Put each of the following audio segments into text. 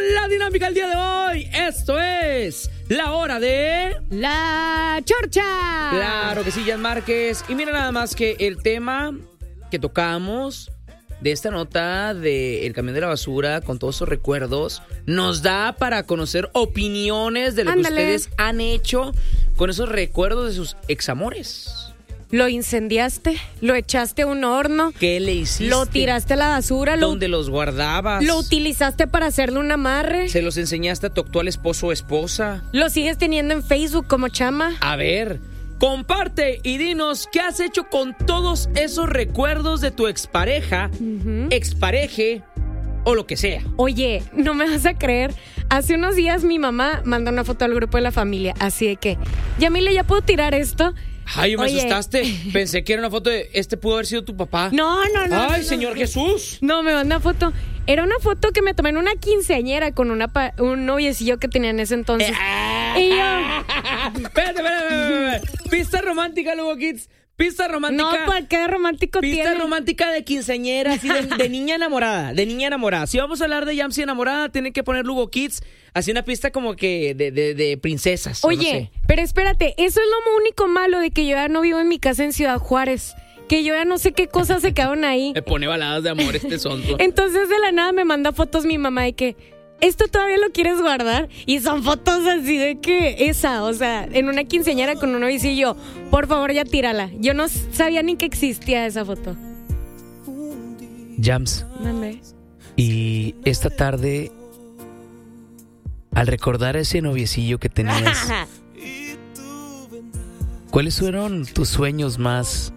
la dinámica el día de hoy. Esto es la hora de... ¡La Chorcha! Claro que sí, Jan Márquez. Y mira nada más que el tema que tocamos de esta nota del camión de la basura con todos esos recuerdos nos da para conocer opiniones de lo que ustedes han hecho con esos recuerdos de sus examores. ¿Lo incendiaste? ¿Lo echaste a un horno? ¿Qué le hiciste? ¿Lo tiraste a la basura? ¿Dónde los guardabas? ¿Lo utilizaste para hacerle un amarre? ¿Se los enseñaste a tu actual esposo o esposa? ¿Lo sigues teniendo en Facebook como chama? A ver, comparte y dinos qué has hecho con todos esos recuerdos de tu expareja, expareje o lo que sea. Oye, no me vas a creer. Hace unos días mi mamá mandó una foto al grupo de la familia, así de que, Yamile, ¿ya puedo tirar esto? Ay, me asustaste. Pensé que era una foto de... pudo haber sido tu papá. No. Ay, Señor Jesús. No, me mandó una foto. Era una foto que me tomé en una quinceañera con un noviecillo que tenía en ese entonces. Y yo... Espérate. Pista romántica, Lugo Kids. Pista romántica. No, ¿por qué romántico tiene? Pista romántica de quinceañera, así de niña enamorada. De niña enamorada. Si vamos a hablar de Yamsi enamorada, tienen que poner Lugo Kids. Así una pista como que de princesas. Oye, no sé. Pero espérate, eso es lo único malo de que yo ya no vivo en mi casa en Ciudad Juárez. Que yo ya no sé qué cosas se quedaron ahí. Me pone baladas de amor este sonso. Entonces de la nada me manda fotos mi mamá de que... ¿Esto todavía lo quieres guardar? Y son fotos así de que o sea, en una quinceañera con un novicillo. Por favor, ya tírala. Yo no sabía ni que existía esa foto. Jams. ¿Dónde? Y esta tarde, al recordar a ese noviecillo que tenías, ¿cuáles fueron tus sueños más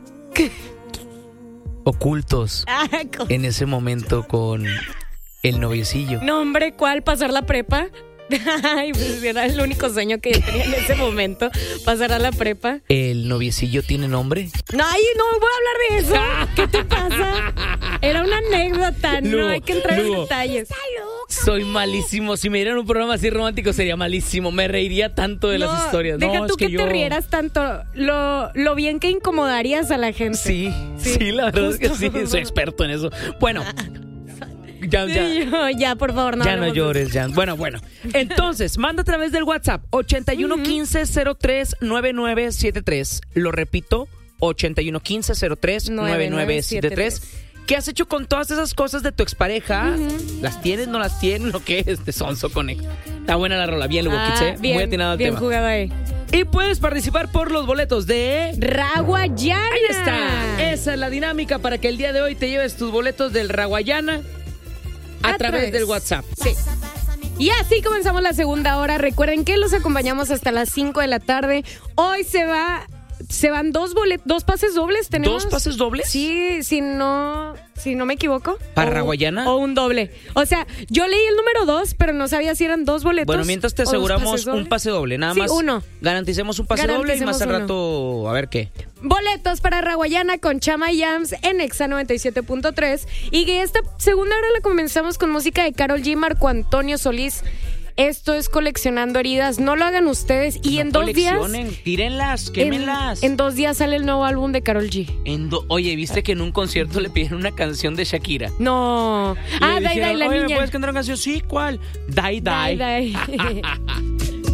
ocultos en ese momento con el noviecillo? No, hombre, ¿cuál? ¿Pasar la prepa? Ay, pues era el único sueño que yo tenía en ese momento, pasar a la prepa. ¿El noviecillo tiene nombre? Ay, no voy a hablar de eso. ¿Qué te pasa? Era una anécdota, no hay que entrar en detalles. Soy malísimo. Si me dieran un programa así romántico sería malísimo. Me reiría tanto de las historias. Deja no, tú es que te rieras tanto. Lo bien que incomodarías a la gente. Sí, la verdad es que sí. Soy experto en eso. Bueno. Ya, por favor, no. Ya no llores, ya. Bueno. Entonces, manda a través del WhatsApp 8115039973. Lo repito, 8115039973. ¿Qué has hecho con todas esas cosas de tu expareja? ¿Las tienes, no las tienes? ¿O qué? Sonso Connect. Está buena la rola. Bien, Lugo Kids, ¿eh? Muy atinado al tema. Bien jugado ahí. Y puedes participar por los boletos de... Raguayana. Ahí está. Esa es la dinámica para que el día de hoy te lleves tus boletos del Raguayana a través del WhatsApp. Sí. Y así comenzamos la segunda hora. Recuerden que los acompañamos hasta las 5 de la tarde. Hoy se van dos pases dobles. ¿Tenemos? ¿Dos pases dobles? Sí, si no me equivoco. ¿Para Raguayana? O un doble. O sea, yo leí el número 2, pero no sabía si eran dos boletos. Bueno, mientras te aseguramos un pase doble. Nada más. Uno. Garanticemos un pase doble y más al rato a ver qué. Boletos para Raguayana con Chama y Yams en Exa 97.3. Y que esta segunda hora la comenzamos con música de Karol G, Marco Antonio Solís. Esto es Coleccionando Heridas. No lo hagan ustedes. Y no en 2 días... tírenlas, quémenlas. En 2 días sale el nuevo álbum de Karol G. Oye, ¿viste que en un concierto le pidieron una canción de Shakira? No. Dai, la oye, niña. ¿me puedes cantar una canción? Sí, ¿cuál? Dai. Dai.